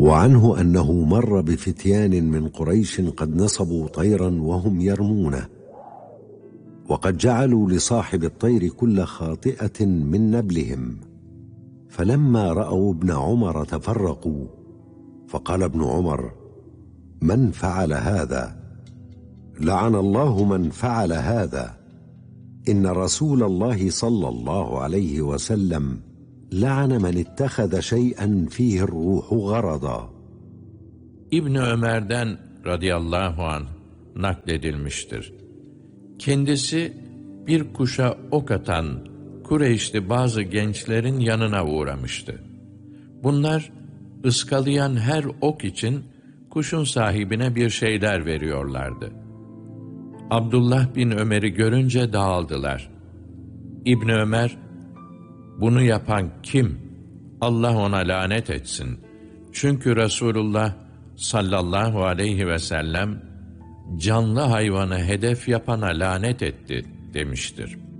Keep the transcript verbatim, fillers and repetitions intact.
وعنه أنه مر بفتيان من قريش قد نصبوا طيرا وهم يرمونه، وقد جعلوا لصاحب الطير كل خاطئة من نبلهم، فلما رأوا ابن عمر تفرقوا، فقال ابن عمر: من فعل هذا؟ لعن الله من فعل هذا، إن رسول الله صلى الله عليه وسلم لعن من اتخذ شيئا فيه الروح غرضا. İbn Ömer'den radıyallahu anh nakledilmiştir. Kendisi bir kuşa ok atan Kureyşli bazı gençlerin yanına uğramıştı. Bunlar ıskalayan her ok için kuşun sahibine bir şeyler veriyorlardı. Abdullah bin Ömer'i görünce dağıldılar. İbn Ömer, "Bunu yapan kim? Allah ona lanet etsin. Çünkü Resulullah sallallahu aleyhi ve sellem canlı hayvanı hedef yapana lanet etti" demiştir.